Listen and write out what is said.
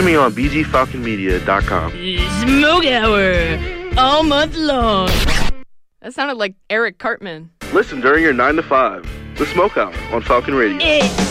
Streaming on bgfalconmedia.com. Smoke Hour, all month long. That sounded like Eric Cartman. Listen during your 9 to 5. The Smoke Hour on Falcon Radio. It's